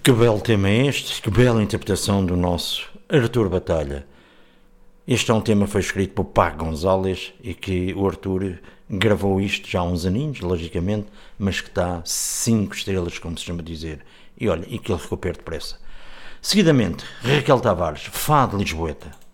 Que belo tema é este, que bela interpretação do nosso Artur Batalha. Este é um tema que foi escrito por Paco Gonzalez e que o Artur gravou isto já há uns aninhos, logicamente, mas que está 5 estrelas, como se chama dizer. E olha, e que ele recupere depressa. Seguidamente, Raquel Tavares, Fado Lisboeta.